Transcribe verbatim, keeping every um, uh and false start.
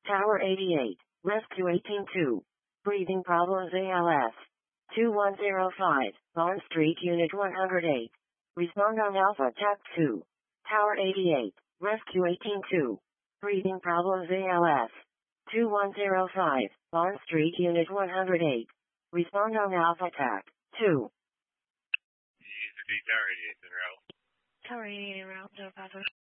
Tower eighty-eight, Rescue eighteen two. Breathing problems A L S. two one zero five, Bond Street Unit one hundred eight. Respond on Alpha Attack two. Tower eighty-eight, Rescue eighteen two. Breathing problems A L S. two one zero five, Bond Street Unit one hundred eight. Respond on Alpha Attack two. Tower eighty-eight, en route. Tower eighty-eight, en route, no Papa.